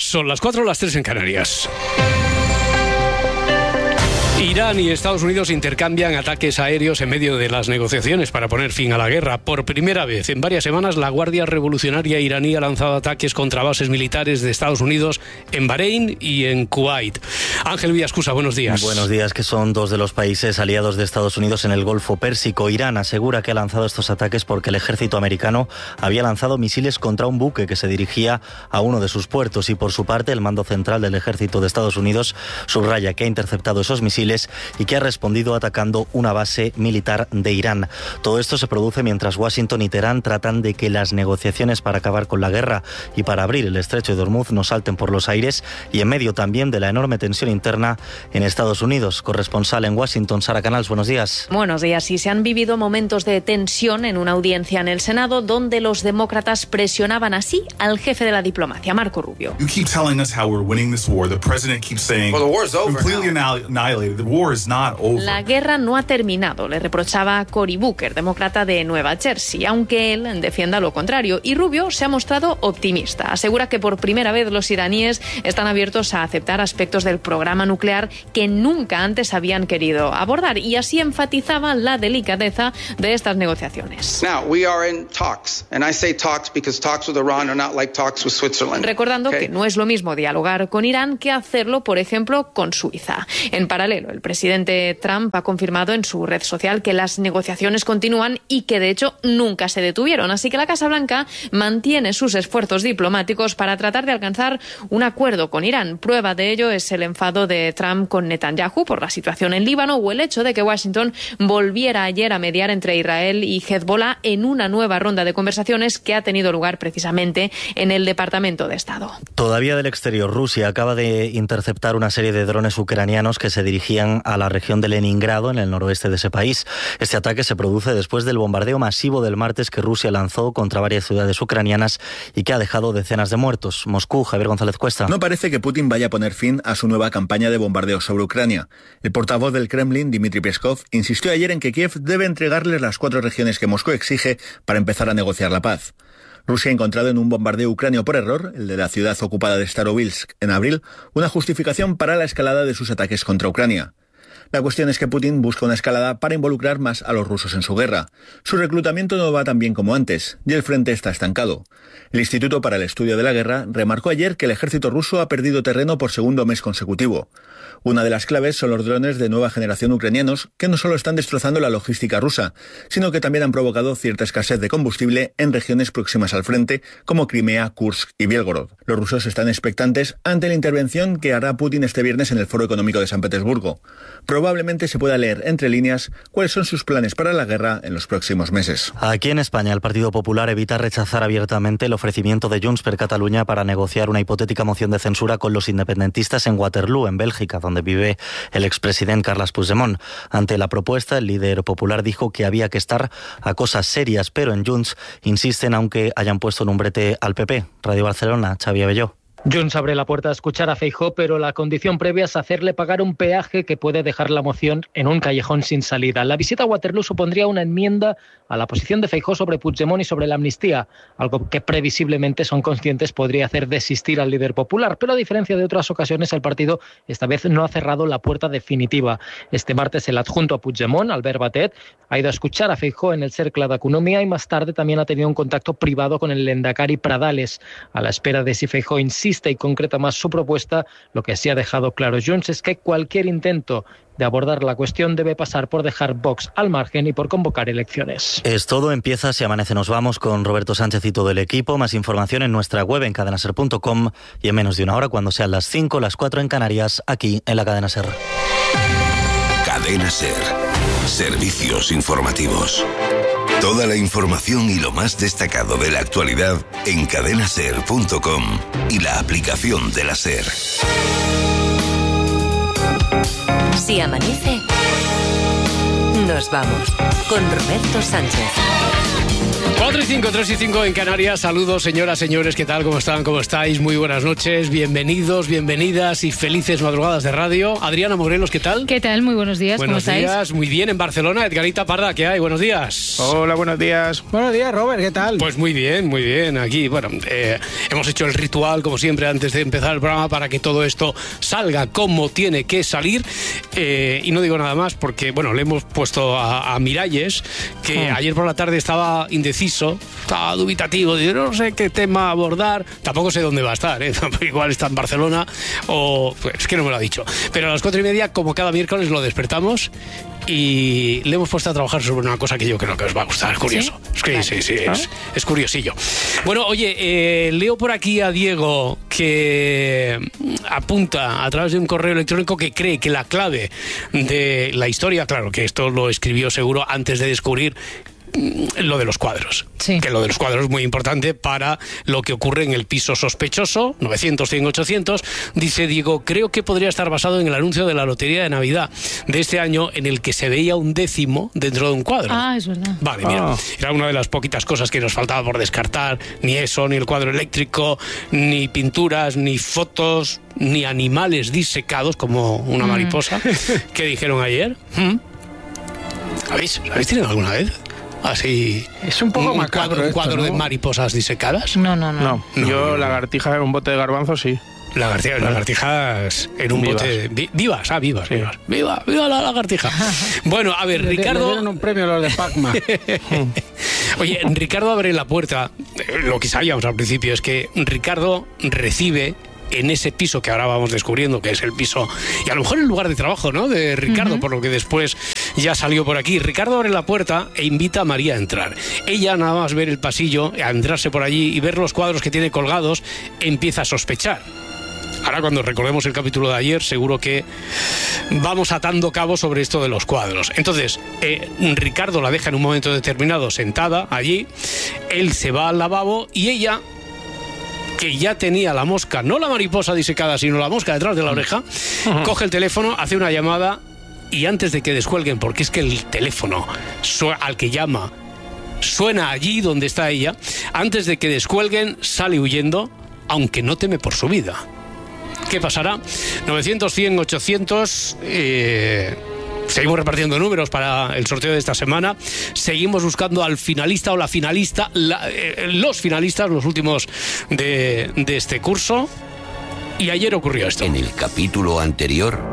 Son las 4, las 3 en Canarias. Irán y Estados Unidos intercambian ataques aéreos en medio de las negociaciones para poner fin a la guerra. Por primera vez en varias semanas, la Guardia Revolucionaria iraní ha lanzado ataques contra bases militares de Estados Unidos en Bahrein y en Kuwait. Ángel Villascusa, buenos días. Buenos días, que son dos de los países aliados de Estados Unidos en el Golfo Pérsico. Irán asegura que ha lanzado estos ataques porque el ejército americano había lanzado misiles contra un buque que se dirigía a uno de sus puertos, y por su parte el mando central del ejército de Estados Unidos subraya que ha interceptado esos misiles y que ha respondido atacando una base militar de Irán. Todo esto se produce mientras Washington y Teherán tratan de que las negociaciones para acabar con la guerra y para abrir el estrecho de Hormuz no salten por los aires, y en medio también de la enorme tensión interna en Estados Unidos. Corresponsal en Washington, Sara Canals, buenos días. Buenos días. Y se han vivido momentos de tensión en una audiencia en el Senado donde los demócratas presionaban así al jefe de la diplomacia, Marco Rubio. You keep telling us how we're winning this war. The president keeps saying, well, the war's over, completely annihilated. The war is not over. La guerra no ha terminado, le reprochaba Cory Booker, demócrata de Nueva Jersey, aunque él defienda lo contrario. Y Rubio se ha mostrado optimista. Asegura que por primera vez los iraníes están abiertos a aceptar aspectos del programa nuclear que nunca antes habían querido abordar, y así enfatizaba la delicadeza de estas negociaciones. Now, we are in talks, and I say talks because talks with Iran are not like talks with Switzerland. Recordando que no es lo mismo dialogar con Irán que hacerlo, por ejemplo, con Suiza. En paralelo, el presidente Trump ha confirmado en su red social que las negociaciones continúan y que, de hecho, nunca se detuvieron. Así que la Casa Blanca mantiene sus esfuerzos diplomáticos para tratar de alcanzar un acuerdo con Irán. Prueba de ello es el enfado de Trump con Netanyahu por la situación en Líbano, o el hecho de que Washington volviera ayer a mediar entre Israel y Hezbollah en una nueva ronda de conversaciones que ha tenido lugar precisamente en el Departamento de Estado. Todavía del exterior, Rusia acaba de interceptar una serie de drones ucranianos que se dirigían a la región de Leningrado, en el noroeste de ese país. Este ataque se produce después del bombardeo masivo del martes que Rusia lanzó contra varias ciudades ucranianas y que ha dejado decenas de muertos. Moscú, Javier González Cuesta. No parece que Putin vaya a poner fin a su nueva campaña de bombardeos sobre Ucrania. El portavoz del Kremlin, Dmitry Peskov, insistió ayer en que Kiev debe entregarles las 4 regiones que Moscú exige para empezar a negociar la paz. Rusia ha encontrado en un bombardeo ucranio por error, el de la ciudad ocupada de Starobilsk en abril, una justificación para la escalada de sus ataques contra Ucrania. La cuestión es que Putin busca una escalada para involucrar más a los rusos en su guerra. Su reclutamiento no va tan bien como antes, y el frente está estancado. El Instituto para el Estudio de la Guerra remarcó ayer que el ejército ruso ha perdido terreno por segundo mes consecutivo. Una de las claves son los drones de nueva generación ucranianos, que no solo están destrozando la logística rusa, sino que también han provocado cierta escasez de combustible en regiones próximas al frente, como Crimea, Kursk y Bielgorod. Los rusos están expectantes ante la intervención que hará Putin este viernes en el Foro Económico de San Petersburgo. Probablemente se pueda leer entre líneas cuáles son sus planes para la guerra en los próximos meses. Aquí en España, el Partido Popular evita rechazar abiertamente el ofrecimiento de Junts per Catalunya para negociar una hipotética moción de censura con los independentistas en Waterloo, en Bélgica, donde vive el expresidente Carles Puigdemont. Ante la propuesta, el líder popular dijo que había que estar a cosas serias, pero en Junts insisten, aunque hayan puesto en un brete al PP. Radio Barcelona, Xavi Abelló. Junts abre la puerta a escuchar a Feijóo, pero la condición previa es hacerle pagar un peaje que puede dejar la moción en un callejón sin salida. La visita a Waterloo supondría una enmienda a la posición de Feijóo sobre Puigdemont y sobre la amnistía, algo que previsiblemente son conscientes podría hacer desistir al líder popular. Pero a diferencia de otras ocasiones, el partido esta vez no ha cerrado la puerta definitiva. Este martes el adjunto a Puigdemont, Albert Batet, ha ido a escuchar a Feijóo en el Cercle d'Economia y más tarde también ha tenido un contacto privado con el lehendakari Pradales. A la espera de si Feijóo insiste y concreta más su propuesta, lo que sí ha dejado claro Junts es que cualquier intento de abordar la cuestión debe pasar por dejar Vox al margen y por convocar elecciones. Es todo, empieza Si Amanece Nos Vamos con Roberto Sánchez y todo el equipo. Más información en nuestra web en cadenaser.com y en menos de una hora, cuando sean las 5, las 4 en Canarias, aquí en la Cadena Ser. Cadena Ser. Servicios informativos. Toda la información y lo más destacado de la actualidad en cadenaser.com y la aplicación de la Ser. Si amanece, nos vamos con Roberto Sánchez. 4:05, 3:05 en Canarias. Saludos, señoras, señores, ¿qué tal? ¿Cómo están? ¿Cómo estáis? Muy buenas noches, bienvenidos, bienvenidas y felices madrugadas de radio. Adriana Morelos, ¿qué tal? ¿Qué tal? Muy buenos días, buenos ¿cómo días, estáis? muy bien. En Barcelona, Edgarita Parda, ¿qué hay? Buenos días. Hola, buenos días. Buenos días, Robert, ¿qué tal? Pues muy bien. Aquí, bueno, hemos hecho el ritual, como siempre, antes de empezar el programa para que todo esto salga como tiene que salir. Y no digo nada más porque, bueno, le hemos puesto a Miralles, que ayer por la tarde estaba indeciso, estaba dubitativo, no sé qué tema abordar, tampoco sé dónde va a estar, igual está en Barcelona o... pues, es que no me lo ha dicho, pero a las 4:30, como cada miércoles, lo despertamos y le hemos puesto a trabajar sobre una cosa que yo creo que os va a gustar, es curioso. Sí, es curiosillo. Bueno, oye, leo por aquí a Diego que apunta a través de un correo electrónico que cree que la clave de la historia, claro que esto lo escribió seguro antes de descubrir lo de los cuadros, que lo de los cuadros es muy importante para lo que ocurre en el piso sospechoso, 900, 100, 800. Dice Diego, creo que podría estar basado en el anuncio de la lotería de Navidad de este año en el que se veía un décimo dentro de un cuadro. Ah, es verdad. Vale, mira, era una de las poquitas cosas que nos faltaba por descartar. Ni eso, ni el cuadro eléctrico, ni pinturas, ni fotos, ni animales disecados como una mariposa que dijeron ayer. ¿Habéis tenido alguna vez así? Es un poco macabro un cuadro esto, ¿no? de mariposas disecadas. No. Yo lagartija en un bote de garbanzos, sí. Lagartijas en un bote vivas. Viva la lagartija. Bueno, a ver, Ricardo, le dieron un premio a los de Pac-Man. oye, Ricardo abre la puerta. Lo que sabíamos al principio es que Ricardo recibe en ese piso que ahora vamos descubriendo que es el piso, y a lo mejor el lugar de trabajo, ¿no?, de Ricardo, por lo que después ya salió por aquí. Ricardo abre la puerta e invita a María a entrar. Ella, nada más ver el pasillo, a entrarse por allí y ver los cuadros que tiene colgados, empieza a sospechar. Ahora, cuando recordemos el capítulo de ayer, seguro que vamos atando cabos sobre esto de los cuadros. Entonces, Ricardo la deja en un momento determinado sentada allí, él se va al lavabo y ella, que ya tenía la mosca, no la mariposa disecada, sino la mosca detrás de la oreja, coge el teléfono, hace una llamada y antes de que descuelguen, porque es que el teléfono al que llama suena allí donde está ella, antes de que descuelguen sale huyendo, aunque no teme por su vida. ¿Qué pasará? 900, 100, 800... Seguimos repartiendo números para el sorteo de esta semana. Seguimos buscando al finalista o la finalista, los finalistas, los últimos de este curso. Y ayer ocurrió esto. En el capítulo anterior...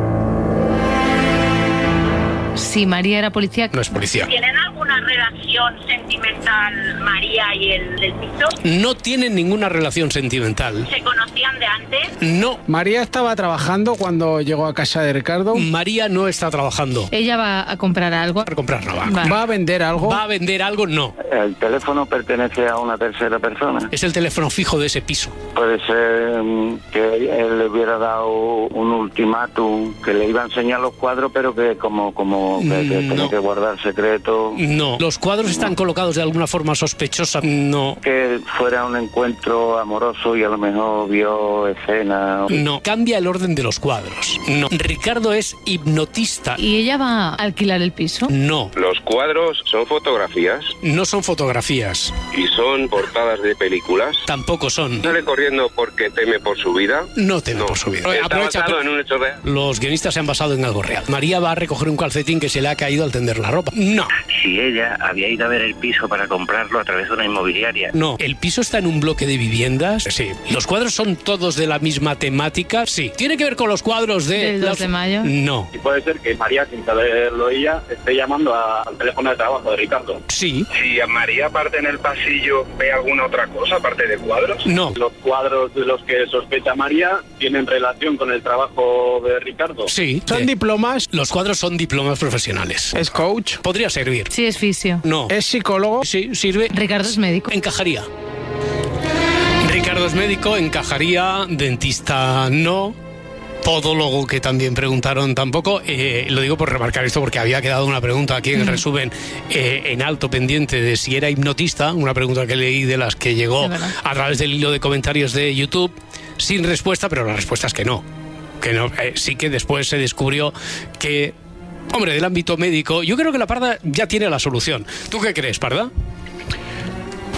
Si María era policía... No es policía. ¿Tienen alguna relación sentimental María y el del piso? No tienen ninguna relación sentimental. ¿Se conocían de antes? No. María estaba trabajando cuando llegó a casa de Ricardo. María no está trabajando. Ella va a comprar algo. A comprar no va. ¿Va a vender algo? ¿Va a vender algo? No. ¿El teléfono pertenece a una tercera persona? Es el teléfono fijo de ese piso. Puede ser que él le hubiera dado un ultimátum, que le iba a enseñar los cuadros, pero que como que tenía que guardar secreto. No. ¿Los cuadros están colocados de alguna forma sospechosa? No. Que fuera un encuentro amoroso y a lo mejor vio escena. No. Cambia el orden de los cuadros. No. Ricardo es hipnotista. ¿Y ella va a alquilar el piso? No. ¿Los cuadros son fotografías? No son fotografías. ¿Y son portadas de películas? Tampoco son. ¿Sale corriendo porque teme por su vida? No teme por su vida. ¿Está basado en un hecho real? Los guionistas se han basado en algo real. María va a recoger un calcetín que se le ha caído al tender la ropa. No. Si ella había ido a ver el piso para comprarlo a través de una inmobiliaria. No. ¿El piso está en un bloque de viviendas? Sí. ¿Los cuadros son todos de la misma temática? Sí. ¿Tiene que ver con los cuadros ¿Del 2 de mayo? No. Y puede ser que María, sin saberlo ella, esté llamando al teléfono de trabajo de Ricardo. Sí. Si a María aparte en el pasillo ve alguna otra cosa aparte de cuadros. No. ¿Los cuadros de los que sospecha María tienen relación con el trabajo de Ricardo? Sí. ¿Son diplomas? Los cuadros son diplomas profesionales. ¿Es coach? Podría servir. Sí, es fisio. No. ¿Es psicólogo? Sí, sirve. Ricardo es médico. Encajaría. Ricardo es médico, encajaría. Dentista no. Podólogo, que también preguntaron, tampoco. Lo digo por remarcar esto porque había quedado una pregunta aquí en el resumen en alto pendiente de si era hipnotista, una pregunta que leí de las que llegó a través del hilo de comentarios de YouTube, sin respuesta, pero la respuesta es que no. Sí que después se descubrió que, hombre, del ámbito médico, yo creo que la Parda ya tiene la solución. ¿Tú qué crees, Parda?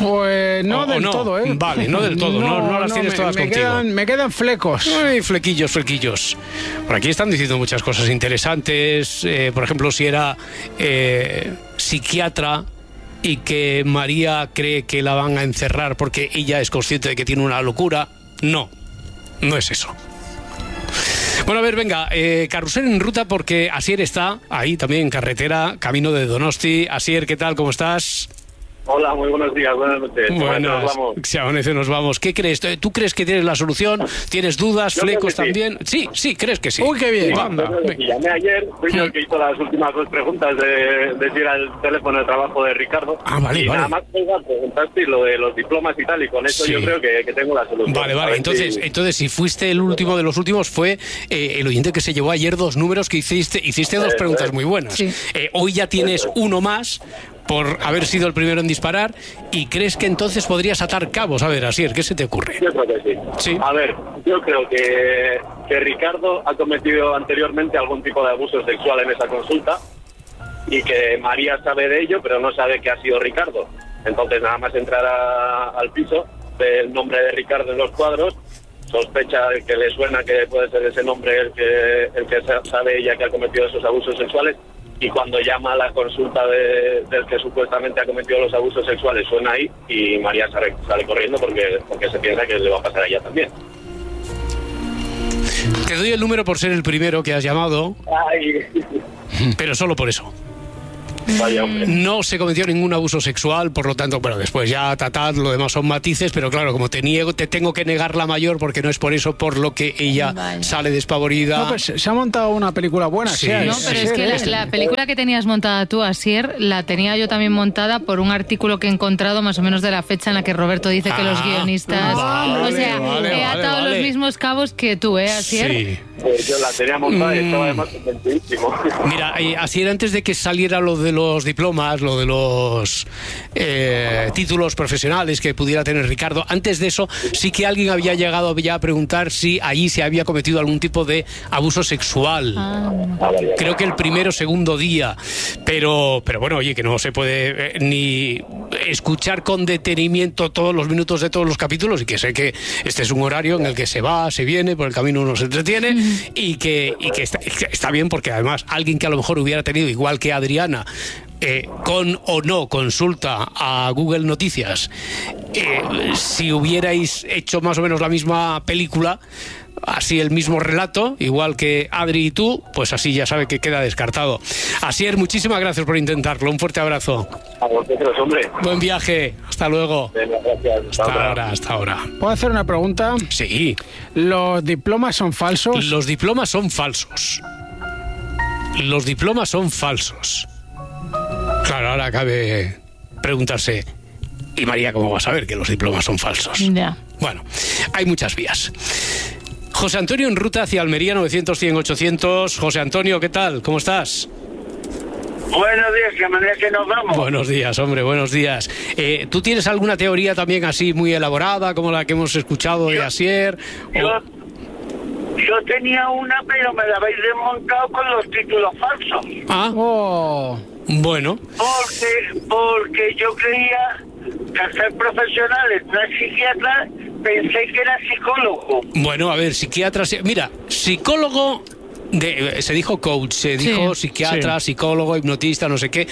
Pues no del todo, ¿eh? Vale, no del todo, no las tienes todas contigo. Me quedan flecos. Ay, flequillos. Por aquí están diciendo muchas cosas interesantes. Por ejemplo, si era psiquiatra y que María cree que la van a encerrar porque ella es consciente de que tiene una locura. No es eso. Bueno, a ver, venga, carrusel en ruta porque Asier está ahí también en carretera, camino de Donosti. Asier, ¿qué tal? ¿Cómo estás? Hola, muy buenos días, buenas noches. Buenas, si amanece nos vamos. ¿Qué crees? ¿Tú crees que tienes la solución? ¿Tienes dudas? Yo ¿Flecos creo que también? Sí, crees que sí. Uy, qué bien. Llamé ayer, fui yo el que hizo las últimas 2 preguntas de si era el teléfono de trabajo de Ricardo. Vale. Nada más preguntaste lo de los diplomas y tal, y con eso yo creo que tengo la solución. Vale. Entonces, si fuiste el último de los últimos, fue el oyente que se llevó ayer 2 números que hiciste 2 preguntas muy buenas. Sí. Hoy ya tienes uno más por haber sido el primero en disparar, y crees que entonces podrías atar cabos. A ver, Asier, ¿qué se te ocurre? Yo creo que sí. A ver, yo creo que Ricardo ha cometido anteriormente algún tipo de abuso sexual en esa consulta y que María sabe de ello, pero no sabe que ha sido Ricardo. Entonces nada más entrar al piso, ve el nombre de Ricardo en los cuadros, sospecha que le suena que puede ser ese nombre el que sabe ella que ha cometido esos abusos sexuales. Y cuando llama a la consulta del que supuestamente ha cometido los abusos sexuales, suena ahí y María sale corriendo porque se piensa que le va a pasar a ella también. Te doy el número por ser el primero que has llamado. Ay. Pero solo por eso. Vaya, hombre. No se cometió ningún abuso sexual, por lo tanto, bueno, después ya lo demás son matices, pero claro, como te tengo que negar la mayor porque no es por eso por lo que ella sale despavorida. No, pues se ha montado una película buena, sí. No, pero es que la película que tenías montada tú, Asier, la tenía yo también montada por un artículo que he encontrado más o menos de la fecha en la que Roberto dice que los guionistas... he atado los mismos cabos que tú, Asier. Sí. Yo la tenía montada y estaba además convencidísimo. Mira, Asier, antes de que saliera lo de los diplomas, lo de los títulos profesionales que pudiera tener Ricardo, antes de eso sí que alguien había llegado ya a preguntar si allí se había cometido algún tipo de abuso sexual. Creo que el primero o segundo día, pero bueno, oye, que no se puede ni escuchar con detenimiento todos los minutos de todos los capítulos, y que sé que este es un horario en el que se va, se viene, por el camino uno se entretiene, y que está bien, porque además alguien que a lo mejor hubiera tenido, igual que Adriana, con o no consulta a Google Noticias, si hubierais hecho más o menos la misma película, así el mismo relato, igual que Adri y tú, pues así ya sabe que queda descartado. Asier, muchísimas gracias por intentarlo, un fuerte abrazo. A vosotros, hombre. Buen viaje, hasta luego. Gracias. Hasta ahora. ¿Puedo hacer una pregunta? Sí. ¿Los diplomas son falsos? Los diplomas son falsos. Los diplomas son falsos. Claro, ahora cabe preguntarse, ¿y María cómo va a saber que los diplomas son falsos? Ya. Bueno, hay muchas vías. José Antonio en ruta hacia Almería, 900-100-800. José Antonio, ¿qué tal? ¿Cómo estás? Buenos días, que manera que nos vamos. Buenos días, hombre, buenos días. ¿Tú tienes alguna teoría también así muy elaborada, como la que hemos escuchado de Asier? Yo tenía una, pero me la habéis desmontado con los títulos falsos. Bueno. Porque yo creía que al ser profesional, no es psiquiatra, pensé que era psicólogo. Bueno, a ver, psiquiatra... Mira, psicólogo... se dijo coach, se dijo psiquiatra, psicólogo, hipnotista, no sé qué.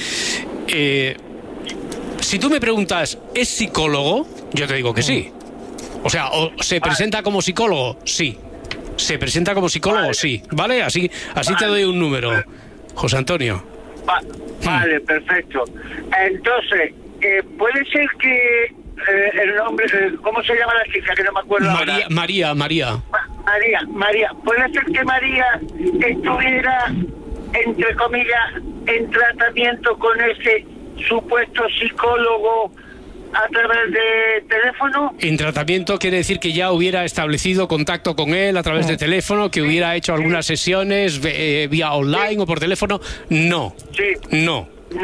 Si tú me preguntas, ¿es psicólogo? Yo te digo que sí. O sea, ¿se presenta como psicólogo? Sí. ¿Se presenta como psicólogo? Sí. ¿Vale? Así te doy un número, José Antonio. Vale, perfecto. Entonces, puede ser que el nombre... ¿Cómo se llama la chica? Que no me acuerdo ahora. María. María. Puede ser que María estuviera, entre comillas, en tratamiento con ese supuesto psicólogo a través de teléfono. En tratamiento quiere decir que ya hubiera establecido contacto con él a través de teléfono, que hubiera hecho algunas sesiones vía online o por teléfono. No. Sí. No.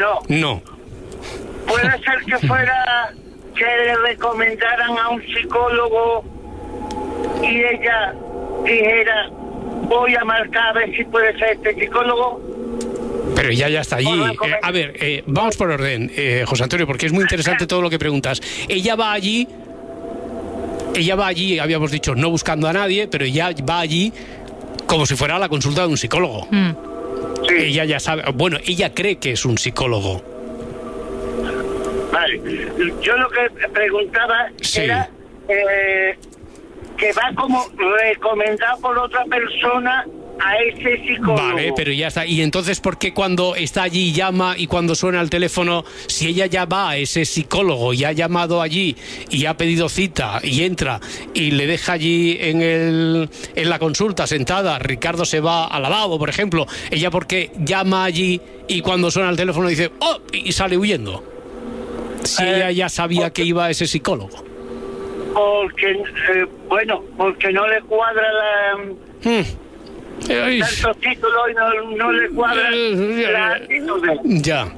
Puede ser que fuera que le recomendaran a un psicólogo y ella dijera, voy a marcar a ver si puede ser este psicólogo. Pero ella ya está allí. A ver, vamos por orden, José Antonio, porque es muy interesante todo lo que preguntas. Ella va allí, habíamos dicho, no buscando a nadie, pero ella va allí como si fuera la consulta de un psicólogo. Sí. Ella ya sabe, bueno, ella cree que es un psicólogo. Vale, yo lo que preguntaba era que va como recomendado por otra persona a ese psicólogo. Vale, pero ya está. Y entonces, ¿por qué cuando está allí llama y cuando suena el teléfono, si ella ya va a ese psicólogo y ha llamado allí y ha pedido cita y entra y le deja allí en la consulta sentada, Ricardo se va al lavabo, por ejemplo, ella por qué llama allí y cuando suena el teléfono dice ¡oh! Y sale huyendo? Si ella ya sabía que iba a ese psicólogo. Porque, porque no le cuadra tanto título y no le cuadra la actitud. Ya.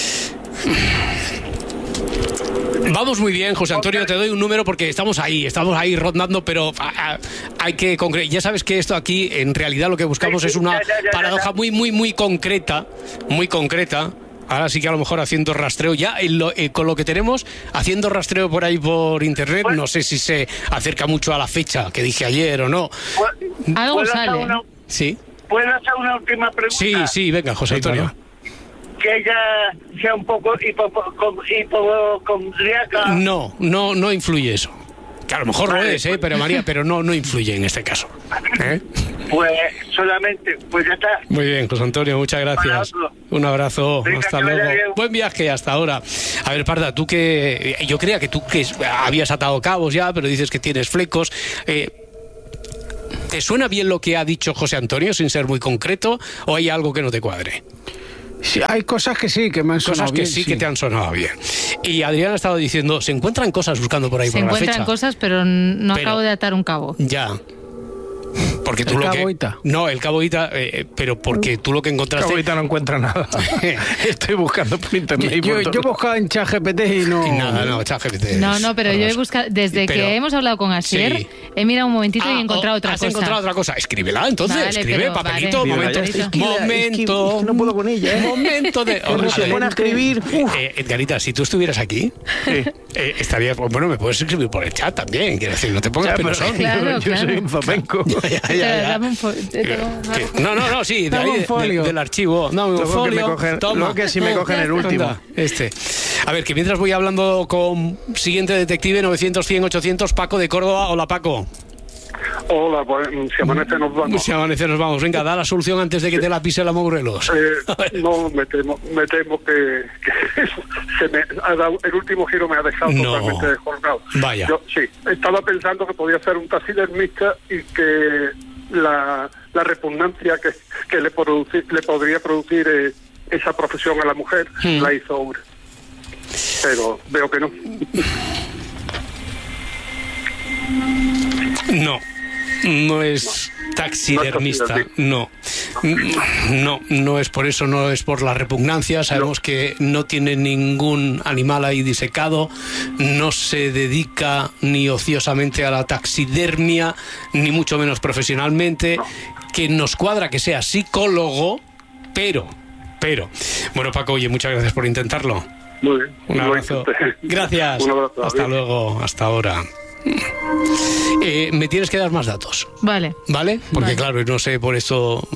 Vamos muy bien, José Antonio, te doy un número porque estamos ahí rondando, pero hay que concretar. Ya sabes que esto aquí, en realidad, lo que buscamos es una paradoja muy concreta, muy concreta. Ahora sí que a lo mejor haciendo rastreo ya con lo que tenemos, haciendo rastreo por ahí por internet, no sé si se acerca mucho a la fecha que dije ayer o no. Algo sale. Sí. ¿Puedo hacer una última pregunta? Sí, venga, José Antonio. Que ella sea un poco hipocondríaca. No influye eso. Que a lo mejor lo es, pero María, pero no influye en este caso. Pues solamente, pues ya está. Muy bien, José Antonio, muchas gracias. Un abrazo. Venga, hasta luego. Buen viaje hasta ahora. A ver, Parda, tú que... Yo creía que tú que habías atado cabos ya, pero dices que tienes flecos. ¿Te suena bien lo que ha dicho José Antonio, sin ser muy concreto, o hay algo que no te cuadre? Sí, hay cosas que sí, que me han sonado bien. Cosas que sí que te han sonado bien. Y Adrián ha estado diciendo, se encuentran cosas buscando por ahí por la fecha. Se encuentran cosas, pero no acabo de atar un cabo. Ya. Porque tú el Cabo Ita. No, el Cabo Ita, pero porque tú lo que encontraste... Cabo Ita no encuentra nada. Estoy buscando por internet. Yo he buscado en ChatGPT y no... ChatGPT. No, pero yo he buscado... Desde que hemos hablado con Asier, he mirado un momentito y he encontrado otra cosa. ¿Has encontrado otra cosa? Escríbela, entonces. Vale, escribe, papelito, momento. Es que no puedo con ella, Momento de... Se pone a escribir... Edgarita, si tú estuvieras aquí, estaría... Bueno, me puedes escribir por el chat también. Quiero decir, no te pongas penosón. Yo soy un flamenco. No, sí, de ahí, del archivo. Dame un folio. Luego que si me cogen el último. A ver, que mientras voy hablando con siguiente detective, 900-100-800, Paco de Córdoba. Hola, Paco. Hola, pues si amanece nos vamos. Si amanece nos vamos. Venga, da la solución antes de que te la pise la Mogurelos. No, me temo que se me ha dado, el último giro me ha dejado totalmente descolgado. Vaya. Yo sí, estaba pensando que podía ser un taxidermista y que la repugnancia que le podría producir esa profesión a la mujer la hizo hombre. Pero veo que no. No es taxidermista, no es por eso, no es por la repugnancia. Sabemos que no tiene ningún animal ahí disecado, no se dedica ni ociosamente a la taxidermia, ni mucho menos profesionalmente, que nos cuadra que sea psicólogo, pero bueno, Paco, oye, muchas gracias por intentarlo. Muy bien. Un abrazo. Gracias. Un abrazo. Hasta luego, hasta ahora. Me tienes que dar más datos. Vale. Porque claro, no sé por esto...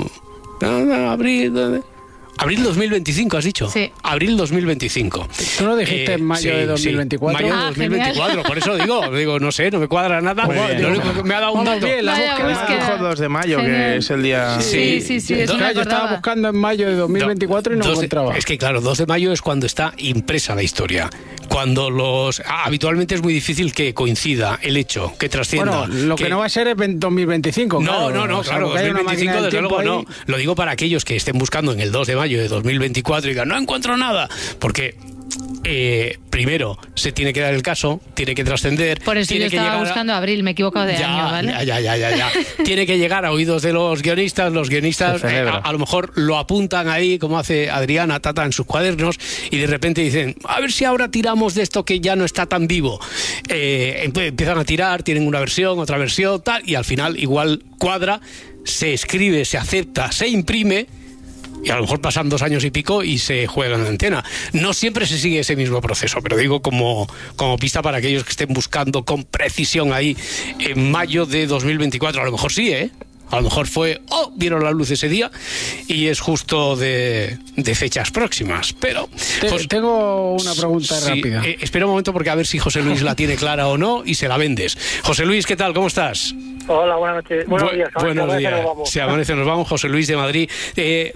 Abril 2025, has dicho. Sí. Abril 2025. Tú lo dijiste en mayo de 2024. Sí, mayo de 2024, genial. por eso digo, no sé, no me cuadra nada. Lo único que me ha dado un dato. Bien, Además dijo 2 de mayo, Genial. que es el día... Sí, eso me Yo estaba acordaba. buscando en mayo de 2024 y no encontraba. Es que claro, 2 de mayo es cuando está impresa la historia. Cuando habitualmente es muy difícil que coincida el hecho, que trascienda. Bueno, lo que no va a ser es 2025. No, claro, 2025 desde luego no. Lo digo para aquellos que estén buscando en el 2 de mayo de 2024 y digan, no encuentro nada, porque primero se tiene que dar el caso, tiene que trascender. Por eso yo estaba buscando abril, me he equivocado de año, ¿vale? Ya. Tiene que llegar a oídos de los guionistas a lo mejor lo apuntan ahí, como hace Adriana Tata en sus cuadernos, y de repente dicen, a ver si ahora tiramos de esto que ya no está tan vivo. Empiezan a tirar, tienen una versión, otra versión, tal, y al final igual cuadra, se escribe, se acepta, se imprime, Y a lo mejor pasan 2 años y pico y se juega en la antena. No siempre se sigue ese mismo proceso, pero digo como pista para aquellos que estén buscando con precisión ahí en mayo de 2024. A lo mejor sí, ¿eh? A lo mejor fue, vieron la luz ese día y es justo de fechas próximas. Pero tengo una pregunta rápida. Espera un momento porque a ver si José Luis la tiene clara o no y se la vendes. José Luis, ¿qué tal? ¿Cómo estás? Hola, buenas noches. Buenos días. Buenos días. Se amanece, nos vamos. José Luis de Madrid. Te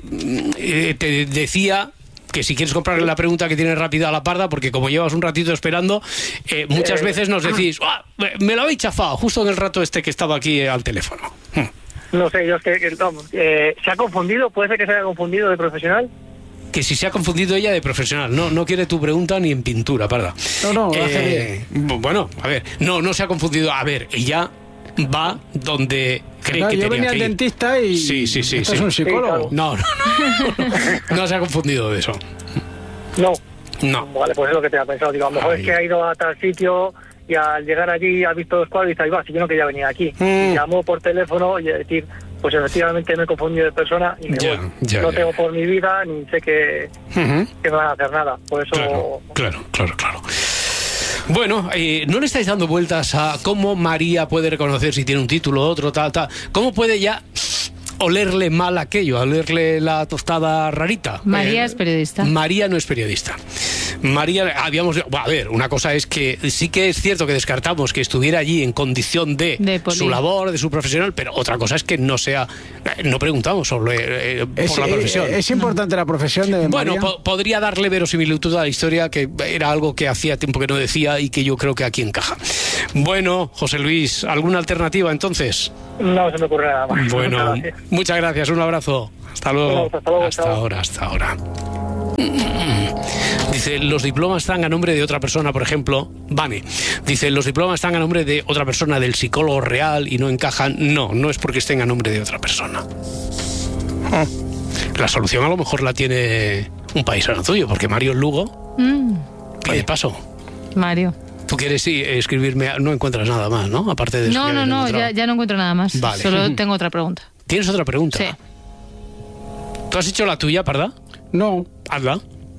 decía que si quieres comprarle la pregunta que tiene rápida a la Parda, porque como llevas un ratito esperando, muchas veces nos decís, me lo habéis chafado justo en el rato que estaba aquí al teléfono. No sé, yo es que ¿se ha confundido? ¿Puede ser que se haya confundido de profesional? Que si se ha confundido ella de profesional. No quiere tu pregunta ni en pintura, Parda. No, hace bien. Bueno, a ver, no se ha confundido. A ver, ella va donde cree que tenía que ir. Yo venía al dentista y... Sí. ¿Es un psicólogo? No se ha confundido de eso. No. Vale, pues es lo que te ha pensado. Digo, a lo mejor es que ha ido a tal sitio y al llegar allí ha visto los cuadros y dice, ahí va, si yo no quería venir aquí. Y llamó por teléfono y decir, pues efectivamente me he confundido de persona y me voy. No tengo por mi vida ni sé que me van a hacer nada. Por eso... Claro. Bueno, no le estáis dando vueltas a cómo María puede reconocer si tiene un título, otro, tal. ¿Cómo puede ya olerle mal aquello, olerle la tostada rarita? María es periodista. María no es periodista. María, a ver, una cosa es que sí que es cierto que descartamos que estuviera allí en condición de su labor, de su profesional, pero otra cosa es que no preguntamos sobre por la profesión. ¿Es importante la profesión de María? Bueno, podría darle verosimilitud a la historia, que era algo que hacía tiempo que no decía y que yo creo que aquí encaja. Bueno, José Luis, ¿alguna alternativa entonces? No se me ocurre nada más. Bueno, muchas gracias, un abrazo. Hasta luego. Hasta ahora. Dice, los diplomas están a nombre de otra persona, por ejemplo. Vane dice, los diplomas están a nombre de otra persona, del psicólogo real, y no encajan. No es porque estén a nombre de otra persona. La solución a lo mejor la tiene un paisano tuyo, porque Mario Lugo pide paso. Mario. Tú quieres escribirme, no encuentras nada más, ¿no? Aparte de eso. No, ya no encuentro nada más. Vale. Solo tengo otra pregunta. ¿Tienes otra pregunta? Sí. ¿Tú has hecho la tuya, Parda? No. Hazla.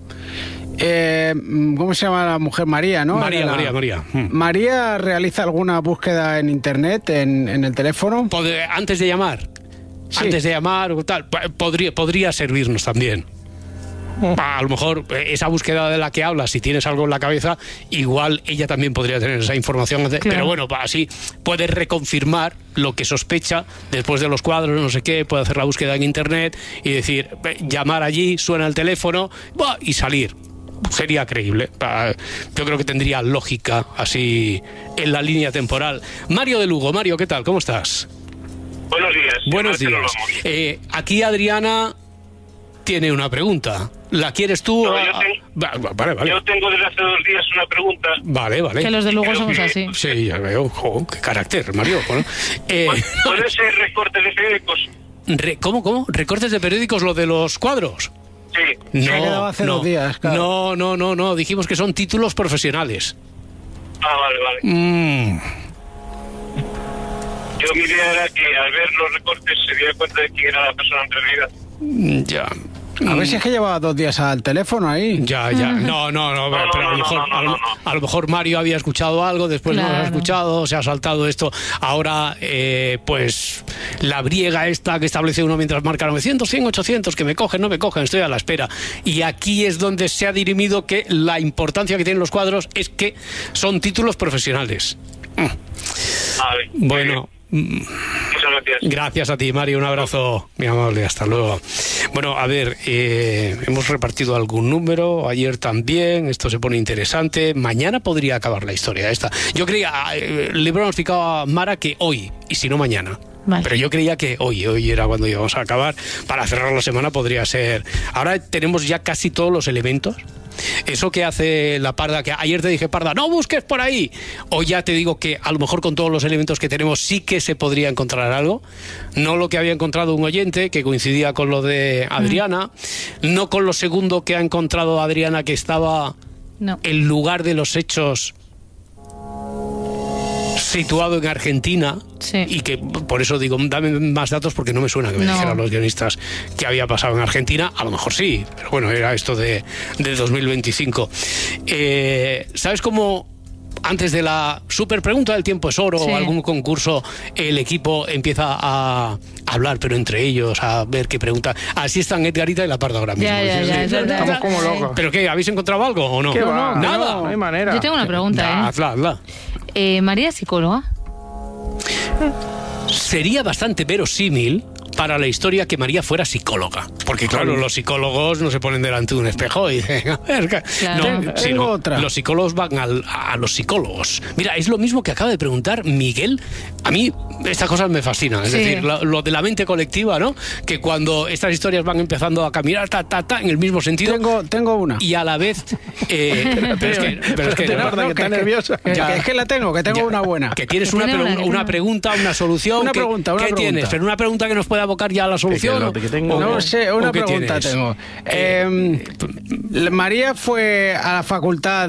¿Cómo se llama la mujer? María, ¿no? María. ¿María realiza alguna búsqueda en internet, en el teléfono? Antes de llamar. Sí. Antes de llamar o tal. Podría servirnos también. A lo mejor esa búsqueda de la que hablas, si tienes algo en la cabeza, igual ella también podría tener esa información. Claro. Pero bueno, así puede reconfirmar lo que sospecha después de los cuadros, no sé qué, puede hacer la búsqueda en internet y decir, llamar allí, suena el teléfono y salir. Sería creíble. Yo creo que tendría lógica así en la línea temporal. Mario de Lugo. Mario, ¿qué tal? ¿Cómo estás? Buenos días. Aquí Adriana tiene una pregunta. ¿La quieres tú? No, Vale. Yo tengo desde hace 2 días una pregunta. Vale. Que los de Lugo somos así. Sí, ya veo. Qué carácter, Mario. Bueno, ¿Puede ser recorte de periódicos? ¿Cómo? ¿Recortes de periódicos, lo de los cuadros? Sí. No, hace 2 días, claro. No. Dijimos que son títulos profesionales. Vale. Yo mi idea era que al ver los recortes se diera cuenta de quién era la persona en realidad. Ya. A ver si es que llevaba 2 días al teléfono ahí. Ya. No, pero a lo mejor Mario había escuchado algo, después no lo ha escuchado, se ha saltado esto. Ahora, pues, la briega esta que establece uno mientras marca 900, 100, 800, que me cogen, no me cogen, estoy a la espera. Y aquí es donde se ha dirimido que la importancia que tienen los cuadros es que son títulos profesionales. Vale. Bueno. Muchas gracias. Gracias a ti, Mario, un abrazo muy amable, hasta luego. Bueno, a ver, hemos repartido algún número, ayer también, esto se pone interesante, mañana podría acabar la historia esta. Yo creía, le hemos picado a Mara que hoy, y si no mañana. Vale. Pero yo creía que hoy era cuando íbamos a acabar, para cerrar la semana podría ser. Ahora tenemos ya casi todos los elementos. Eso que hace la Parda, que ayer te dije, Parda, no busques por ahí. Hoy ya te digo que a lo mejor con todos los elementos que tenemos sí que se podría encontrar algo. No lo que había encontrado un oyente, que coincidía con lo de Adriana. No con lo segundo que ha encontrado Adriana, que estaba el lugar de los hechos situado en Argentina, y que por eso digo, dame más datos porque no me suena que me dijeran los guionistas que había pasado en Argentina. A lo mejor sí, pero bueno, era esto de 2025. ¿Sabes cómo antes de la super pregunta del tiempo es oro o algún concurso el equipo empieza a hablar, pero entre ellos, a ver qué pregunta? Así están Edgarita y la Parda ahora mismo. Ya, estamos como locos. ¿Pero qué? ¿Habéis encontrado algo o no? ¿Qué va? Nada. No hay manera. Yo tengo una pregunta, Hazla. ¿María es psicóloga? Sería bastante verosímil para la historia que María fuera psicóloga, porque claro, los psicólogos no se ponen delante de un espejo y dicen, a ver, tengo otra. Los psicólogos van a los psicólogos. Mira, es lo mismo que acaba de preguntar Miguel. A mí estas cosas me fascinan, es decir, lo de la mente colectiva, ¿no? Que cuando estas historias van empezando a caminar en el mismo sentido. Tengo una. Y a la vez pero es que está nerviosa. Es que la tengo una buena. Que tienes una pregunta, una solución. Una pregunta. ¿Qué tienes? Pero una pregunta que nos pueda abocar ya a la solución. No sé, una pregunta tengo. María fue a la facultad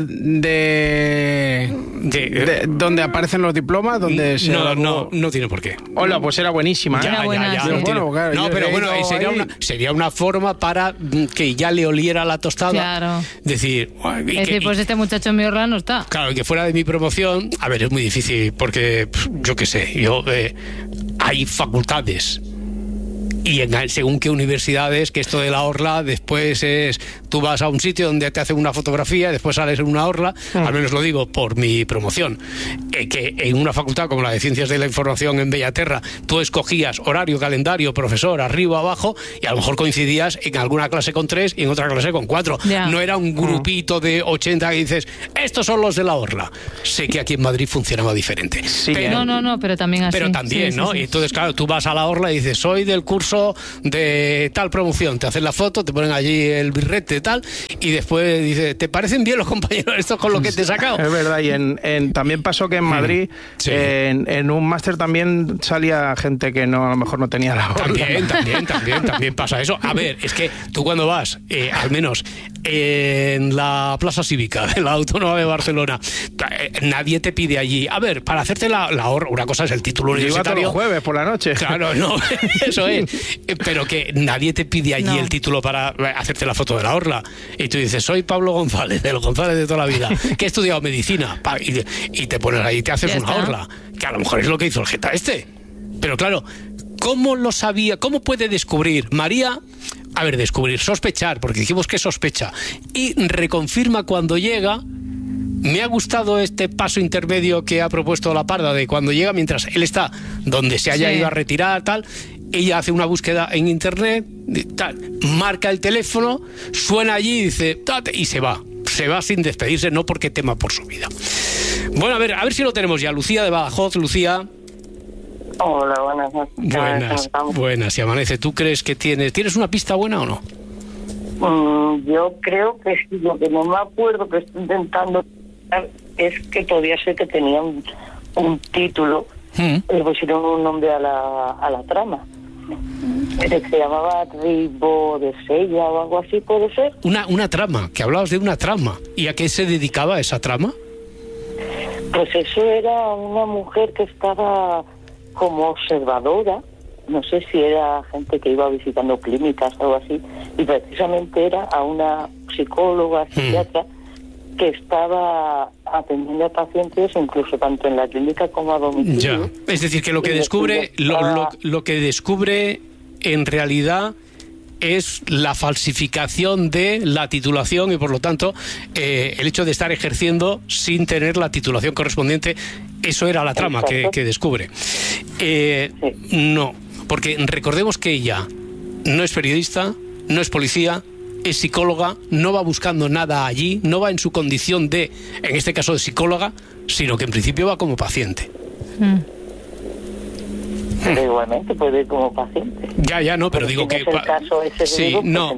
donde aparecen los diplomas, donde no tiene por qué. Hola, pues era buenísima. Sería una forma para que ya le oliera la tostada. Claro. Decir, pues este muchacho en mi orla no está. Claro, que fuera de mi promoción, a ver, es muy difícil porque yo qué sé, hay facultades. Y según qué universidades, que esto de la orla después es, tú vas a un sitio donde te hacen una fotografía, después sales en una orla, al menos lo digo por mi promoción, que en una facultad como la de Ciencias de la Información en Bellaterra, tú escogías horario, calendario, profesor, arriba, abajo, y a lo mejor coincidías en alguna clase con 3 y en otra clase con 4. No era un grupito de 80 que dices, estos son los de la orla. Sé que aquí en Madrid funcionaba diferente. Pero también así. Pero también, ¿no? Y entonces, claro, tú vas a la orla y dices, soy del curso de tal promoción, te hacen la foto, te ponen allí el birrete tal, y después dice, ¿te parecen bien los compañeros estos con lo que te he sacado? Es verdad, y también pasó que en Madrid en un máster también salía gente que a lo mejor no tenía la orla. También pasa eso. A ver, es que tú cuando vas, al menos en la Plaza Cívica de la Autónoma de Barcelona, nadie te pide allí, a ver, para hacerte la orla, una cosa es el título universitario. Iba todos los jueves por la noche. Claro, no, eso es. Pero que nadie te pide allí el título para hacerte la foto de la orla. Y tú dices, soy Pablo González, de los González de toda la vida, que he estudiado medicina. Y te pones ahí y te haces una orla. Que a lo mejor es lo que hizo el Jeta este. Pero claro, ¿cómo lo sabía? ¿Cómo puede descubrir María? A ver, sospechar, porque dijimos que sospecha. Y reconfirma cuando llega. Me ha gustado este paso intermedio que ha propuesto la Parda, de cuando llega, mientras él está donde se haya ido a retirar, tal. Ella hace una búsqueda en internet, tal, marca el teléfono, suena allí y dice, y se va sin despedirse, no porque tema por su vida. Bueno, a ver si lo tenemos ya. Lucía de Badajoz. Lucía. Hola, buenas noches. Buenas, y amanece. ¿Tú crees que tienes una pista buena o no? Yo creo que sí. Lo que no me acuerdo que estoy intentando es que podía ser que tenía un título, le pusieron un nombre a la trama. Se llamaba Ribo de Sella o algo así, ¿puede ser? Una trama, que hablabas de una trama. ¿Y a qué se dedicaba esa trama? Pues eso era una mujer que estaba como observadora, no sé si era gente que iba visitando clínicas o algo así, y precisamente era a una psicóloga, psiquiatra, que estaba atendiendo a pacientes incluso tanto en la clínica como a domicilio. Ya. Es decir, que lo que descubre lo que descubre en realidad es la falsificación de la titulación y por lo tanto el hecho de estar ejerciendo sin tener la titulación correspondiente. Eso era la trama que descubre. No, porque recordemos que ella no es periodista, no es policía, es psicóloga, no va buscando nada allí, no va en su condición de, en este caso de psicóloga, sino que en principio va como paciente. Pero igualmente puede ir como paciente. Ya, no, pero digo que... No es el caso ese sí,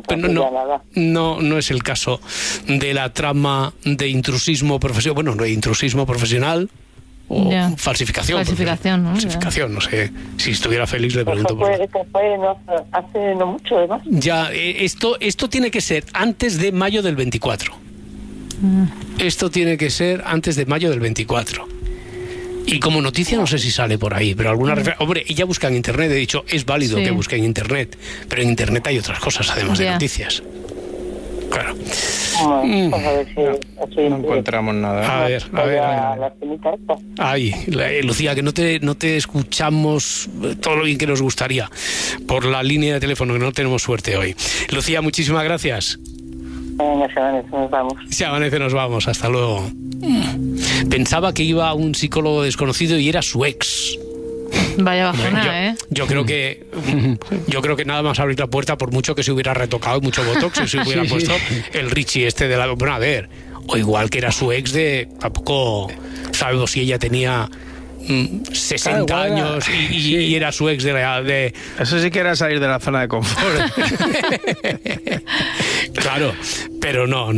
no es el caso de la trama de intrusismo profesional, bueno, no hay intrusismo profesional o falsificación. Falsificación, no sé. Si estuviera Félix le pregunto por hace no mucho, además. Ya, esto tiene que ser antes de mayo del 24. Esto tiene que ser antes de mayo del 24. Y como noticia no sé si sale por ahí, pero alguna hombre, ella busca en internet, he dicho, es válido que busque en internet, pero en internet hay otras cosas además de noticias. Claro. No encontramos nada. A ver. Ay, Lucía, que no te escuchamos todo lo bien que nos gustaría por la línea de teléfono, que no tenemos suerte hoy. Lucía, muchísimas gracias. Venga, se amanece, nos vamos. Se amanece, nos vamos, hasta luego. Pensaba que iba un psicólogo desconocido y era su ex. Vaya bajona, Yo creo que nada más abrir la puerta, por mucho que se hubiera retocado mucho botox, y se hubiera puesto el Richie este de la... Bueno, a ver, o igual que era su ex de... Tampoco sabemos si ella tenía 60 años y era su ex de... Eso sí que era salir de la zona de confort. Claro, pero no.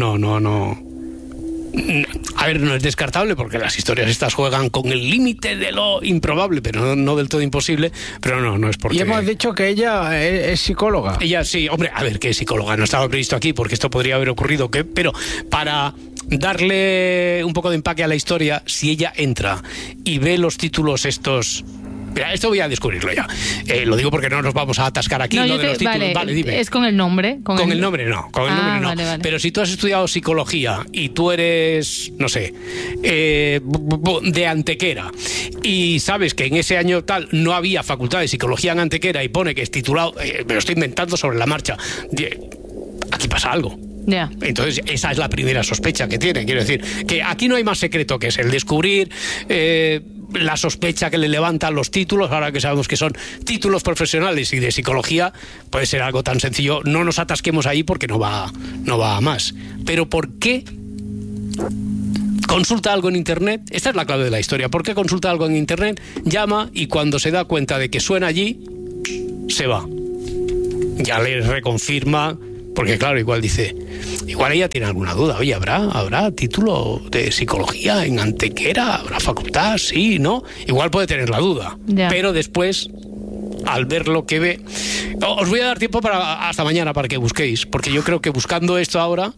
A ver, no es descartable porque las historias estas juegan con el límite de lo improbable, pero no del todo imposible, pero no es porque... Y hemos dicho que ella es psicóloga. Ella sí, hombre, a ver, ¿qué es psicóloga? No estaba previsto aquí porque esto podría haber ocurrido, pero para darle un poco de empaque a la historia, si ella entra y ve los títulos estos... Mira, esto voy a descubrirlo ya. Lo digo porque no nos vamos a atascar aquí. De los títulos. Vale, dime. ¿Es con el nombre? Con el nombre no. Vale. Pero si tú has estudiado psicología y tú eres, no sé, de Antequera y sabes que en ese año tal no había facultad de psicología en Antequera y pone que es titulado, me lo estoy inventando sobre la marcha, aquí pasa algo. Yeah. Entonces esa es la primera sospecha que tiene. Quiero decir que aquí no hay más secreto que es el descubrir la sospecha que le levantan los títulos. Ahora que sabemos que son títulos profesionales y de psicología, puede ser algo tan sencillo. No nos atasquemos ahí porque no va a más. Pero ¿por qué consulta algo en internet? Esta es la clave de la historia. ¿Por qué consulta algo en internet? Llama y cuando se da cuenta de que suena allí, se va. Ya le reconfirma. Porque claro, igual ella tiene alguna duda. Oye, ¿habrá título de psicología en Antequera? ¿Habrá facultad? Sí, ¿no? Igual puede tener la duda. Ya. Pero después, al ver lo que ve... Os voy a dar tiempo hasta mañana para que busquéis. Porque yo creo que buscando esto ahora...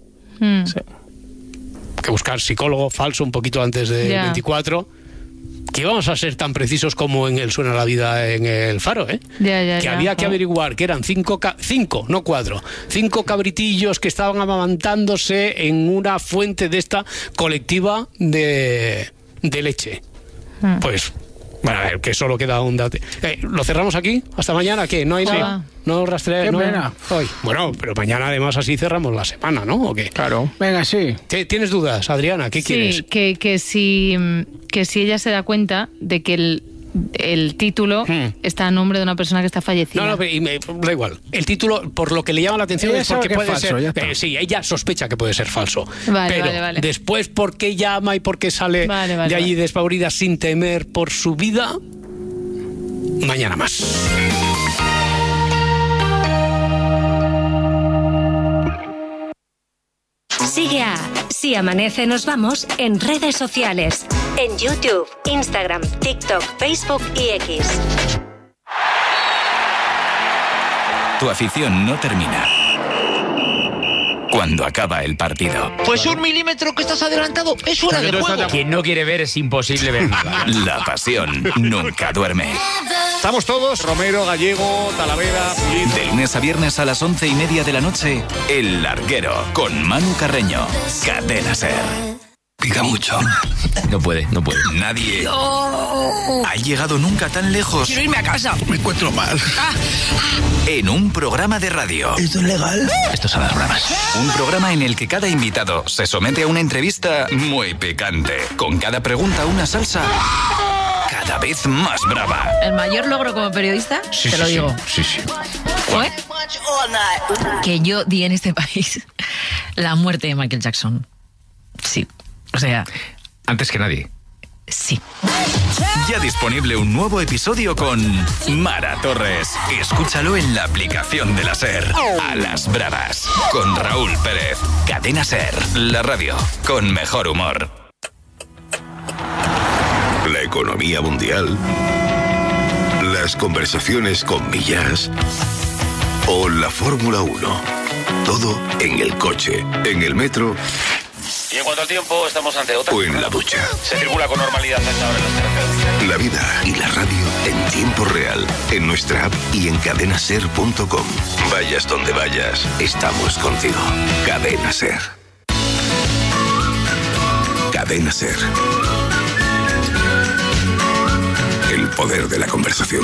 Que buscar psicólogo falso un poquito antes de 24... Que íbamos a ser tan precisos como en el Suena la Vida en el Faro, que había que averiguar que eran 5, no 4, 5 cabritillos que estaban amamantándose en una fuente de esta colectiva de leche. Pues, bueno, a ver, que solo queda un dato. ¿Lo cerramos aquí? ¿Hasta mañana? ¿Qué? ¿No hay nada? ¿No rastreé? Qué pena. Hoy. Bueno, pero mañana además así cerramos la semana, ¿no? ¿O qué? Claro. Venga, sí. ¿Tienes dudas, Adriana? ¿Qué quieres? Sí, que si ella se da cuenta de que el título está a nombre de una persona que está fallecida. No, da igual. El título, por lo que le llama la atención, es porque puede falso, ser... sí, ella sospecha que puede ser falso. Vale. Después, ¿por qué llama y por qué sale de allí despavorida sin temer por su vida? Mañana más. Sigue a Si Amanece Nos Vamos en redes sociales. En YouTube, Instagram, TikTok, Facebook y X. Tu afición no termina cuando acaba el partido. Pues 1 milímetro que estás adelantado es fuera de juego. Quien no quiere ver es imposible ver nada. La pasión nunca duerme. Estamos todos, Romero, Gallego, Talavera, Pulido. De lunes a viernes a las 11:30 de la noche, El Larguero, con Manu Carreño. Cadena SER. Pica mucho. No puede. Nadie ha llegado nunca tan lejos. Quiero irme a casa. Me encuentro mal. En un programa de radio. ¿Esto es legal? Estos son las bromas. Un programa en el que cada invitado se somete a una entrevista muy picante. Con cada pregunta una salsa cada vez más brava. El mayor logro como periodista, te lo digo. Sí. Fue que yo di en este país la muerte de Michael Jackson. Sí. O sea... Antes que nadie. Sí. Ya disponible un nuevo episodio con Mara Torres. Escúchalo en la aplicación de la SER. A las bravas. Con Raúl Pérez. Cadena SER. La radio con mejor humor. La economía mundial. Las conversaciones con millas. O la Fórmula 1. Todo en el coche, en el metro cuanto al tiempo, estamos ante otra. O en la ducha. Se circula con normalidad a esta hora en las carreteras. La vida y la radio en tiempo real, en nuestra app y en cadenaser.com. Vayas donde vayas, estamos contigo. Cadena Ser. Cadena Ser. El poder de la conversación.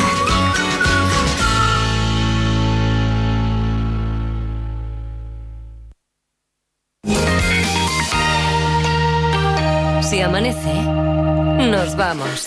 Si amanece, nos vamos.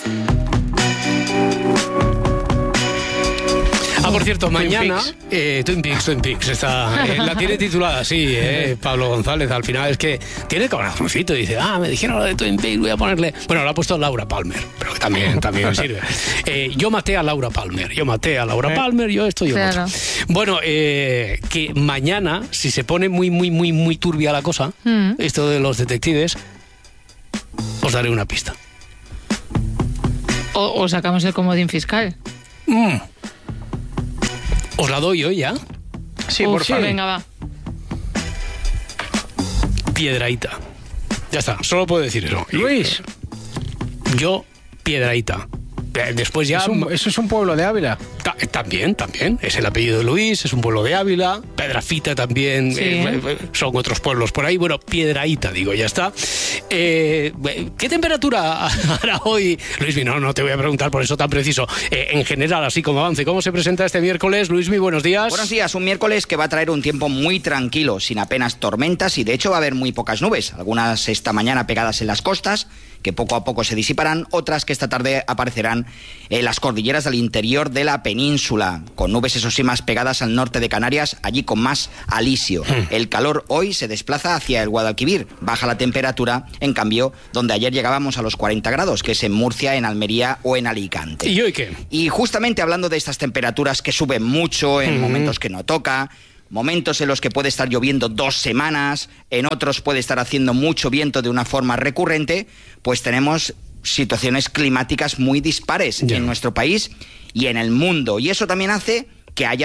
Por cierto, mañana Twin Peaks está, la tiene titulada, sí, Pablo González. Al final es que tiene corazoncito y dice, me dijeron lo de Twin Peaks, voy a ponerle. Bueno, lo ha puesto Laura Palmer, pero que también sirve. Yo maté a Laura Palmer, yo esto, yo claro. Bueno, que mañana, si se pone muy turbia la cosa, esto de los detectives, os daré una pista. O sacamos el comodín fiscal. ¿Os la doy hoy ya? Sí, por favor. Venga, va. Piedrahita. Ya está, solo puedo decir eso. Luis. Yo, Piedrahita. Después ya... Eso es un pueblo de Ávila. También. Es el apellido de Luis, es un pueblo de Ávila. Pedrafita también, sí. Son otros pueblos por ahí. Bueno, Piedrahita, digo, ya está. ¿Qué temperatura hará hoy? Luismi, no te voy a preguntar por eso tan preciso. En general, así como avance, ¿cómo se presenta este miércoles? Luismi, buenos días. Buenos días, un miércoles que va a traer un tiempo muy tranquilo, sin apenas tormentas y de hecho va a haber muy pocas nubes. Algunas esta mañana pegadas en las costas, que poco a poco se disiparán, otras que esta tarde aparecerán en las cordilleras del interior de la península, con nubes, eso sí, más pegadas al norte de Canarias, allí con más alisio. El calor hoy se desplaza hacia el Guadalquivir, baja la temperatura, en cambio, donde ayer llegábamos a los 40 grados, que es en Murcia, en Almería o en Alicante. ¿Y hoy qué? Y justamente hablando de estas temperaturas que suben mucho en momentos que no toca, momentos en los que puede estar lloviendo 2 semanas, en otros puede estar haciendo mucho viento de una forma recurrente, pues tenemos situaciones climáticas muy dispares en nuestro país y en el mundo. Y eso también hace que haya